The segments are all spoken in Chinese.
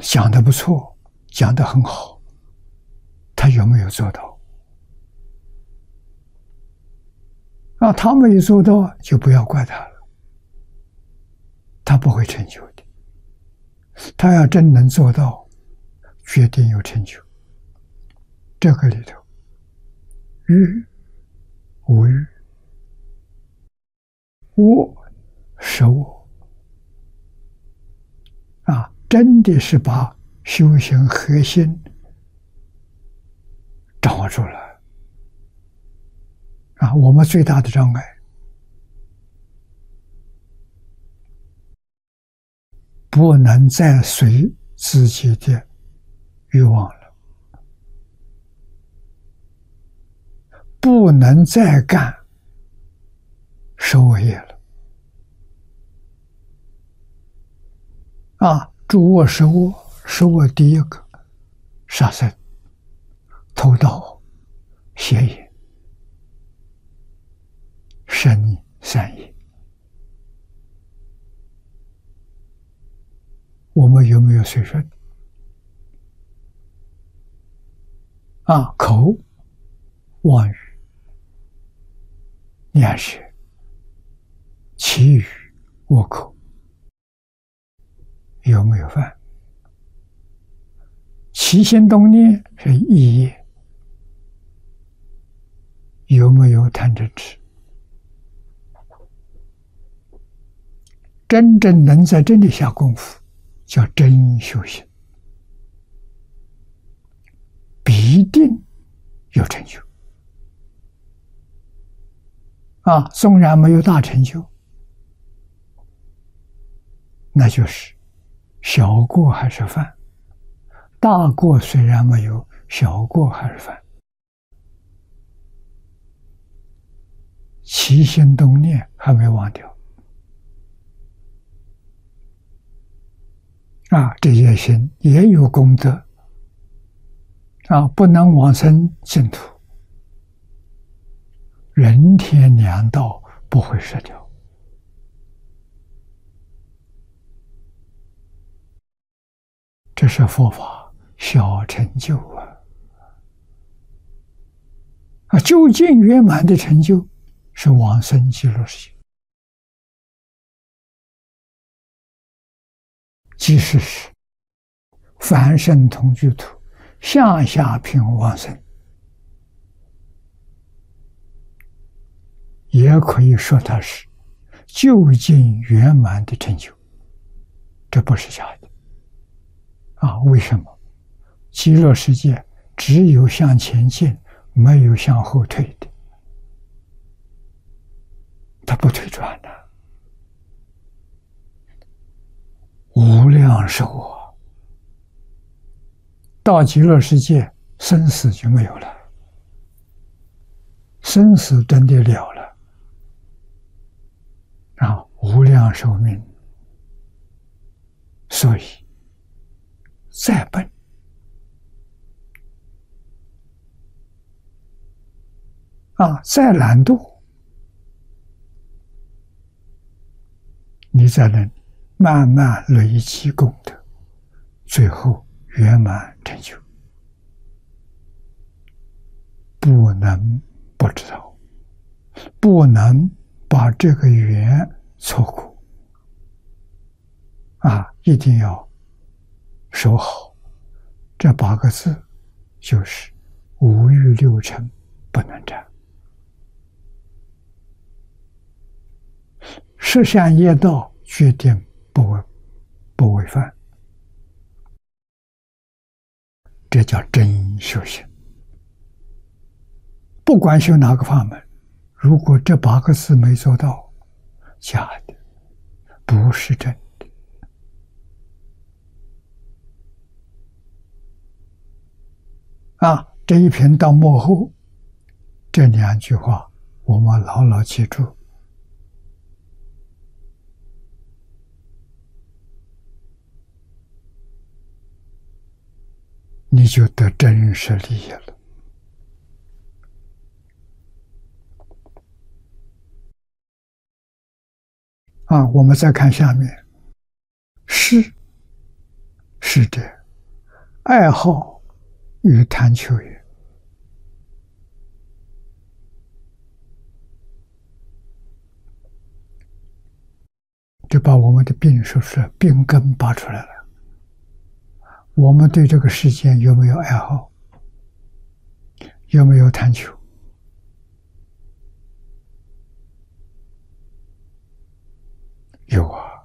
讲得不错，讲得很好，他有没有做到？他没有做到，就不要怪他了，他不会成就的。他要真能做到，决定有成就。这个里头，欲无欲，我是我，真的是把修行核心掌握住了。我们最大的障碍，不能再随自己的欲望了，不能再干守业了。诸恶守恶，守恶第一个，杀生、偷盗、邪淫、身善业。我们有没有随顺？口妄语、念舌、绮语、恶口，有没有犯？起心动念是意业，有没有贪嗔痴？真正能在这里下功夫，叫真修行，必定有成就。纵然没有大成就，那就是小过还是犯，大过虽然没有，小过还是犯。起心动念还没忘掉，这些心也有功德，不能往生净土，人天两道不会失掉。这是佛法小成就究竟圆满的成就是往生极乐世界。即使是凡圣同居土，向下品往生，也可以说它是究竟圆满的成就，这不是假的。为什么？极乐世界只有向前进，没有向后退的，它不退转的。无量寿到极乐世界，生死就没有了，生死真的了了，无量寿命。所以再笨再懒惰，你才能慢慢累积功德，最后圆满成就。不能不知道，不能把这个缘错过一定要守好这8个字，就是五欲六尘不能沾，十善业道决定不违犯，这叫真修行。不管修哪个法门，如果这8个字没做到，假的，不是真的。这一篇到末后，这2句话我们牢牢记住，你就得真实利益了。我们再看下面，是者爱好与贪求也。就把我们的病说是病根拔出来了。我们对这个世界有没有爱好？有没有贪求？有啊。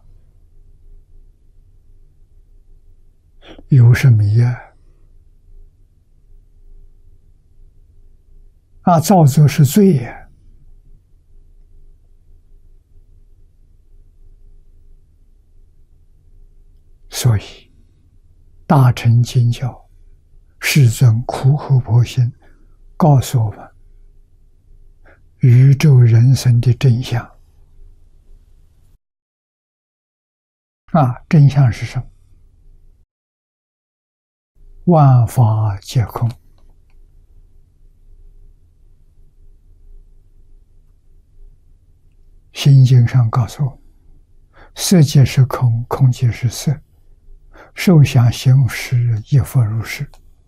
有是迷啊，造作是罪呀。所以大乘经教世尊苦口婆心告诉我们宇宙人生的真相啊！真相是什么？万法皆空。心经上告诉我们，色即是空，空即是色，受想行识亦复如是。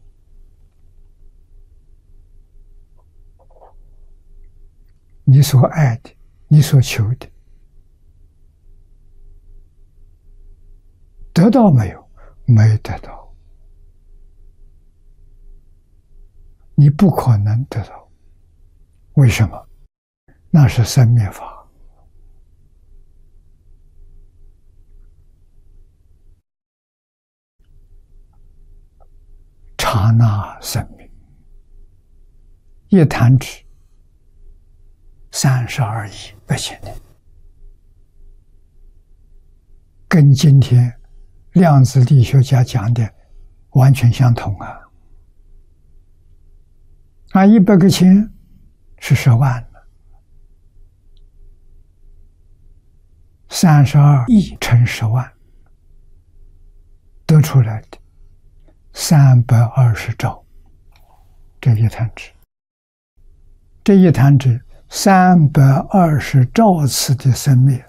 你所爱的，你所求的，得到没有？没得到。你不可能得到。为什么？那是生灭法。刹那生命，一弹指32亿8千年，跟今天量子力学家讲的完全相同啊！100个千是10万了，32亿乘10万得出来的320兆，这一弹指，这一弹指320兆次的生灭，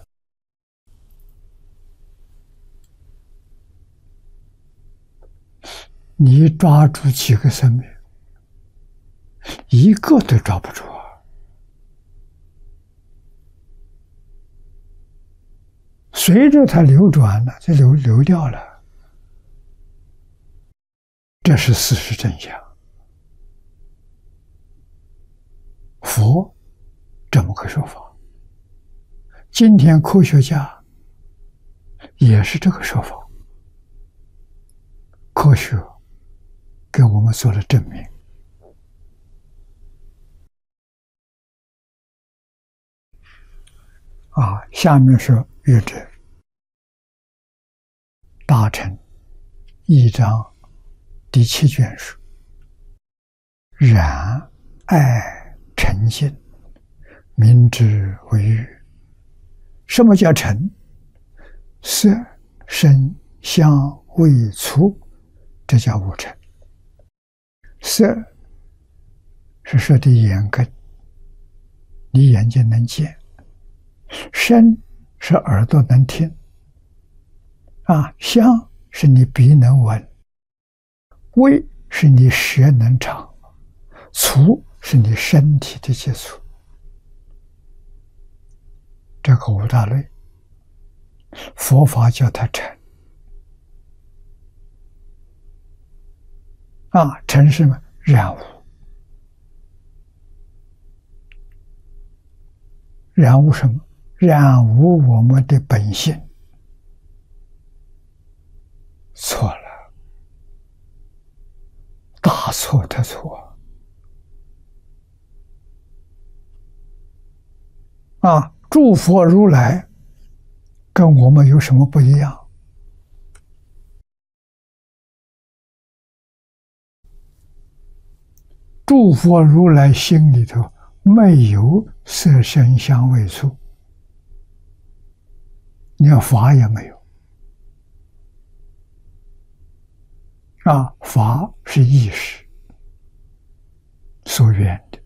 你抓住几个生灭？一个都抓不住啊！随着它流转了，就流掉了。这是事实真相。佛这么个说法，今天科学家也是这个说法。科学给我们做了证明。下面是阅者大乘一章第7卷书，然爱诚信，明之为欲。什么叫诚？色声香味触，这叫五尘。色是说的眼根，你眼睛能见；声是耳朵能听；香是你鼻能闻；味是你舌能尝；触是你身体的接触。这个五大类，佛法叫它诚。诚是什么？染污。染污什么？染污我们的本性。错了，大错特错。诸佛如来跟我们有什么不一样？诸佛如来心里头没有色声香味触，连法也没有。法是意识所缘的。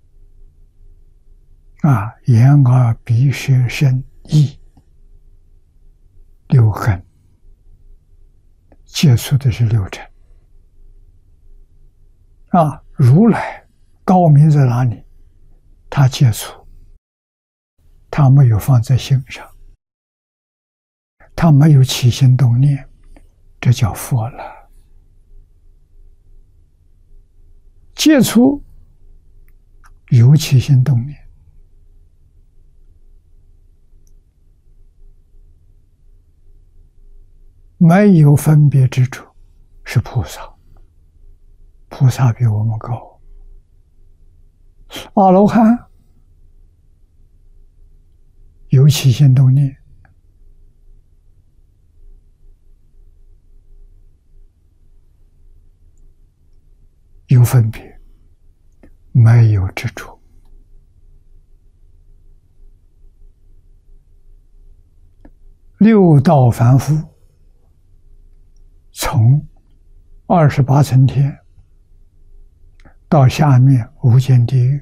眼耳鼻舌身意六根接触的是六尘。 如来高明在哪里？他接触，他没有放在心上，他没有起心动念，这叫佛了。接触有起心动念，没有分别之处，是菩萨。菩萨比我们高。阿罗汉有起心动念，有分别，没有执着。六道凡夫，从28层天到下面无间地狱，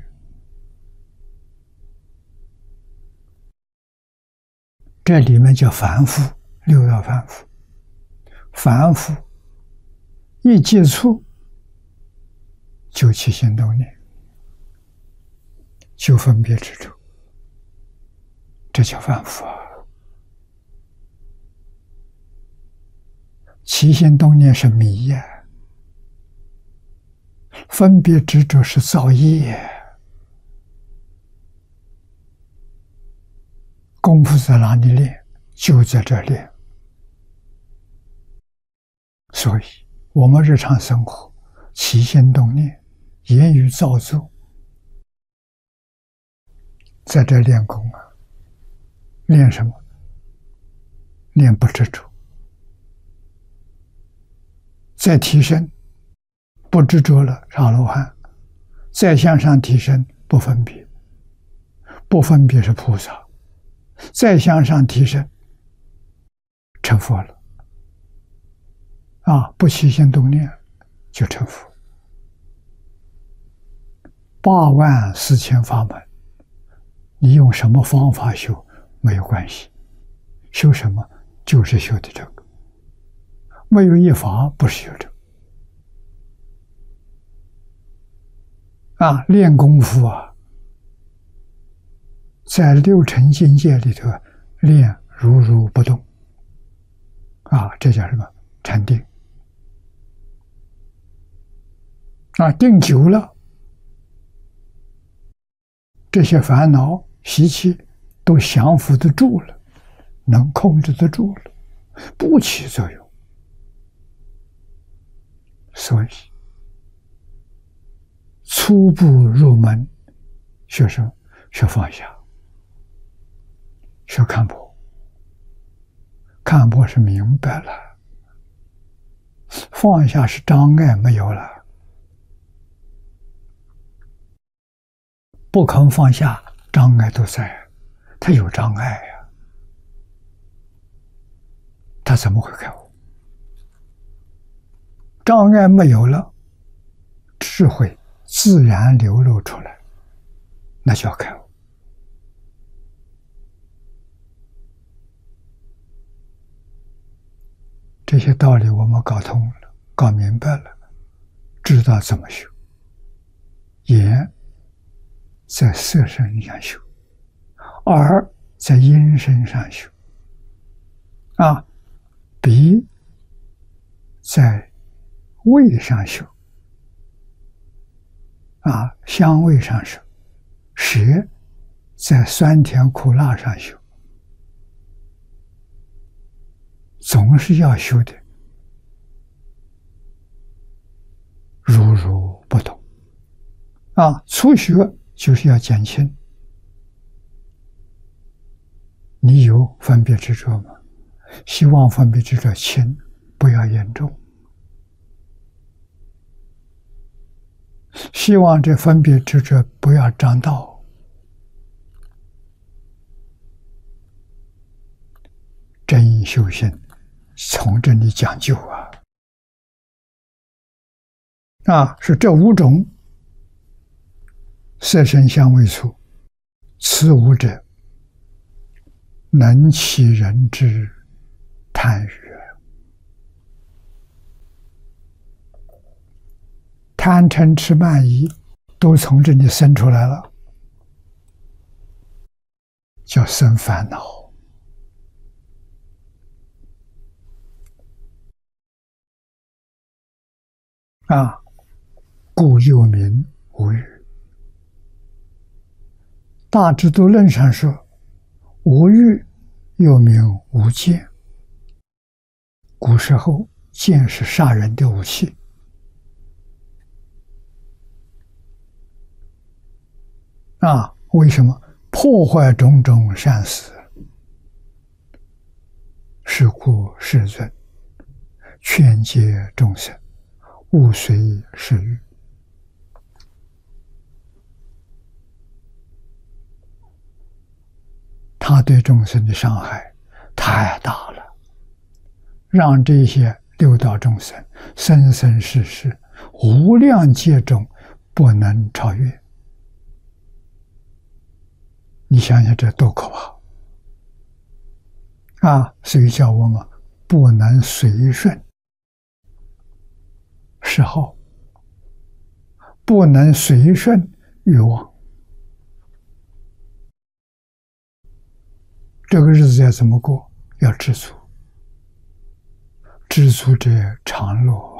这里面叫凡夫，六道凡夫。凡夫一接触就起心动念，就分别执着，这叫凡夫啊。起心动念是迷呀，分别执着是造业。功夫在哪里练？就在这练。所以我们日常生活起心动念，言语造作，在这练功啊。练什么？练不执着。再提升，不执着了是阿罗汉；再向上提升，不分别，不分别是菩萨；再向上提升，成佛了。不起心动念就成佛。84000法门，你用什么方法修没有关系，修什么就是修的这个。没有一法不是修这个。练功夫在6尘境界里头练如不动。这叫什么？禅定。定久了，这些烦恼习气都降服得住了，能控制得住了，不起作用。所以初步入门学什么？学放下，学看破。看破是明白了，放下是障碍没有了。不肯放下，障碍都在，他有障碍呀，他怎么会开悟？障碍没有了，智慧自然流露出来，那叫开悟。这些道理我们搞通了，搞明白了，知道怎么修。眼在色身上修，耳在音声上修，鼻在味上修，香味上修，舌在酸甜苦辣上修，总是要修的如不动。初学就是要减轻。你有分别执着吗？希望分别执着轻，不要严重。希望这分别执着不要长道。真修行从这里讲究是这5种：色声香味触，此五者，能起人之贪欲。 贪嗔痴慢疑都从这里生出来了，叫生烦恼啊，故又名无欲。大智度论上说，无欲又名无见。古时候，剑是杀人的武器。为什么？破坏种种善事，是故世尊劝诫众生勿随是欲。他对众生的伤害太大了，让这些六道众生生生世世无量劫中不能超越。你想想这多可怕所以叫我们不能随顺嗜好，不能随顺欲望。这个日子要怎么过？要知足，知足者常乐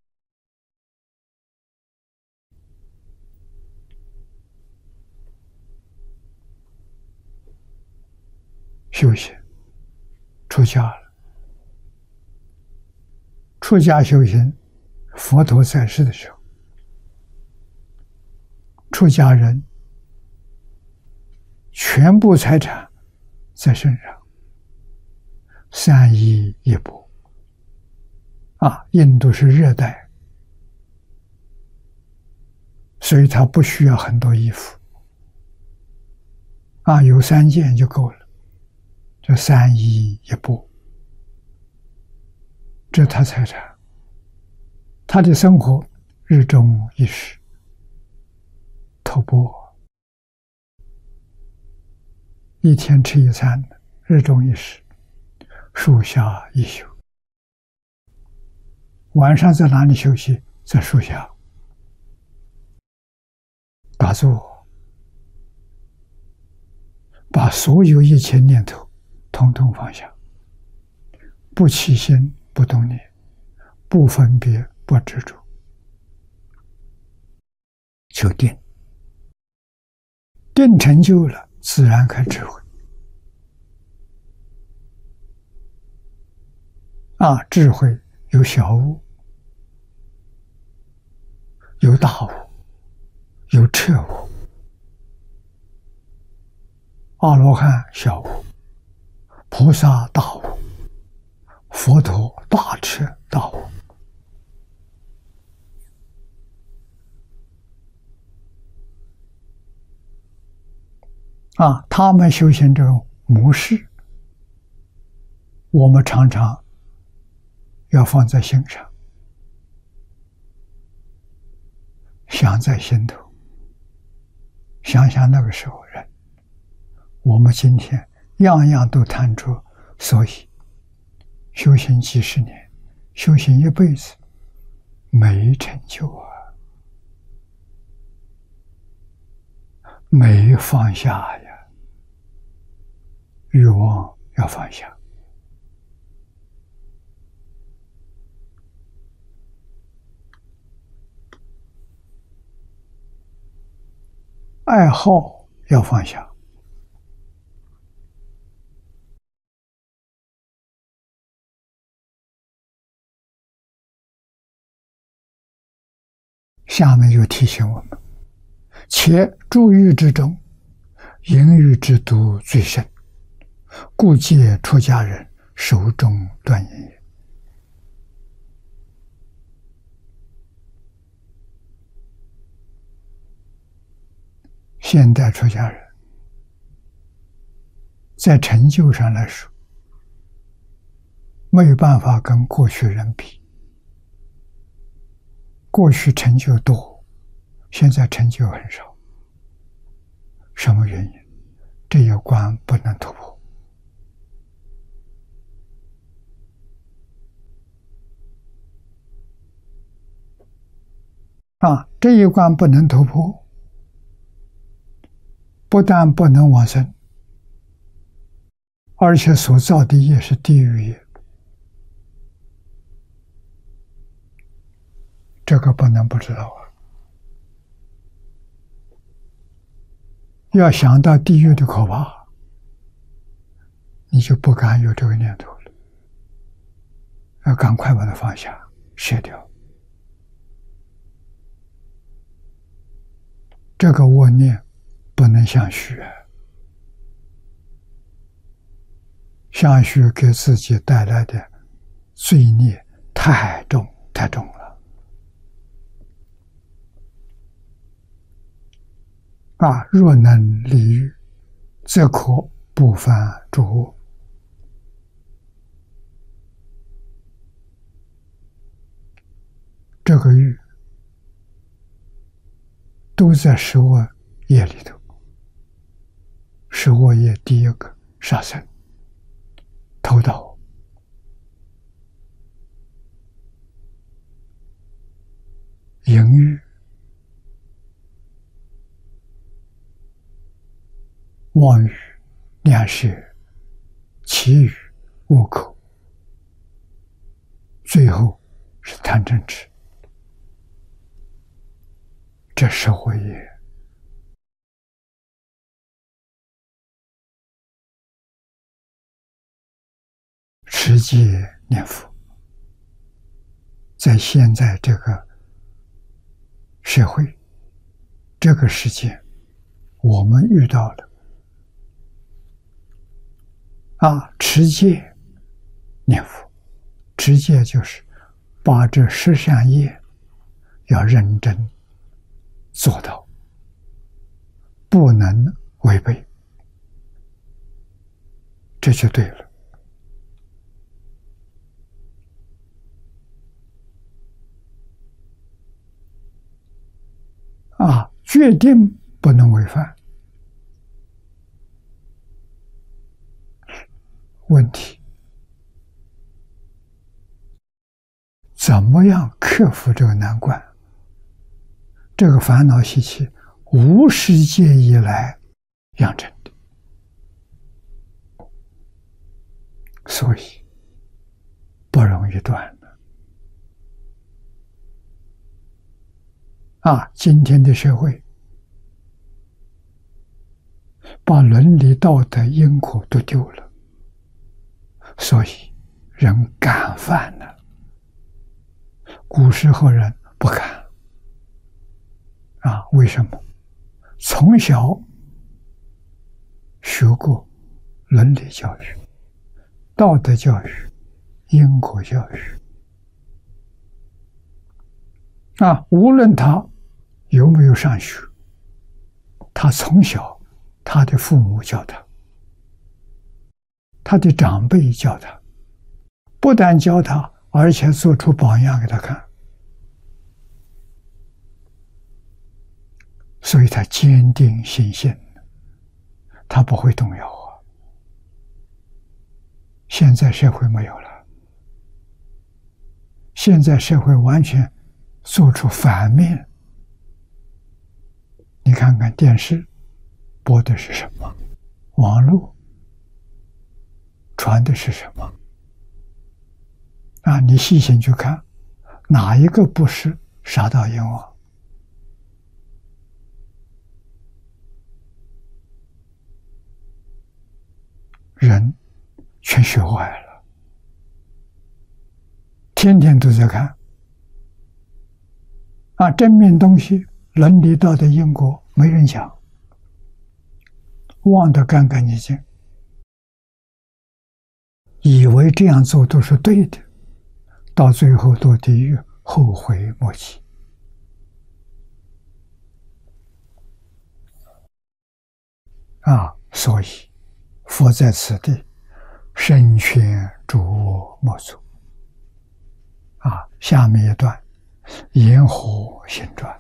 修行，出家了。出家修行，佛陀在世的时候，出家人全部财产在身上，3衣1钵。印度是热带，所以他不需要很多衣服，有3件就够了。这3衣1钵，这他财产，他的生活日中一食，托钵，一天吃一餐，日中一食，树下一宿。晚上在哪里休息？在树下打坐，把所有一切念头统统放下，不起心，不动念，不分别，不执着，求定。定成就了，自然开智慧。智慧有小悟，有大悟，有彻悟。阿罗汉小悟，菩萨大悟，佛陀大彻大悟。他们修行这种模式，我们常常要放在心上，想在心头。想想那个时候人，我们今天样样都贪着，所以修行几十年，修行一辈子没成就没放下呀。欲望要放下，爱好要放下。下面又提醒我们，且诸欲之中，淫欲之毒最甚，故戒出家人手中断淫也。现代出家人在成就上来说，没有办法跟过去人比。过去成就多，现在成就很少。什么原因？这一关不能突破。 这一关不能突破，不但不能往生，而且所造的业是地狱业，这个不能不知道啊！要想到地狱的可怕，你就不敢有这个念头了，要赶快把它放下，卸掉。这个恶念不能相续，相续给自己带来的罪孽太重太重了。若能离欲，则可不犯诸恶。这个欲都在十恶业里头。十恶业第一个杀生、偷盗、淫欲、妄语、两舌、绮语、恶口，最后是贪嗔痴。这十恶业持戒念佛，在现在这个社会、这个世界，我们遇到了持戒念佛，持戒就是把这十善业要认真做到，不能违背，这就对了。决定不能违反。问题怎么样克服这个难关？这个烦恼习气无始界以来养成的，所以不容易断的。今天的社会把伦理道德因果都丢了，所以人敢犯了。古时候人不敢为什么？从小学过伦理教育、道德教育、因果教育无论他有没有上学，他从小他的父母教他，他的长辈教他，不但教他，而且做出榜样给他看，所以他坚定信心，他不会动摇现在社会没有了，现在社会完全做出反面。你看看电视播的是什么，网络传的是什么你细心去看，哪一个不是杀盗淫妄？人全学坏了，天天都在看正面东西、伦理道德因果没人讲，忘得干干净净，以为这样做都是对的，到最后堕地狱，后悔莫及。所以佛在此地深劝诸恶莫作。下面一段言火行传。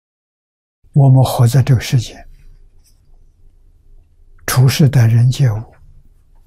我们活在这个世界，处事待人接物，